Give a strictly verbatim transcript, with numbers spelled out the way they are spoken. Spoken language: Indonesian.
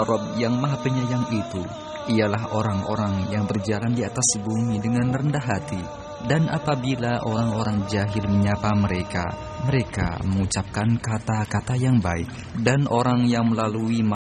Rob yang Maha Penyayang itu ialah orang-orang yang berjalan di atas bumi dengan rendah hati. Dan apabila orang-orang jahil menyapa mereka, mereka mengucapkan kata-kata yang baik. Dan orang yang melalui